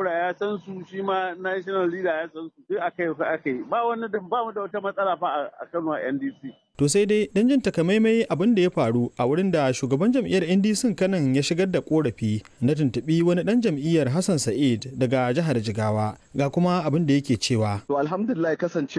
Jagora ya san su, shi ma national leader ya san su, duk aka yi ba mu da wata matsala fa a Kano a NDC. To sai dai dan jin takamaimai abin da ya faru a wurin da shugaban jam'iyyar NDC Kanan ya shigar da korafi na tuntuɓi wani dan jam'iyyar Hassan Sa'id daga jihar Jigawa ga kuma abin da yake cewa. To alhamdulillah kasance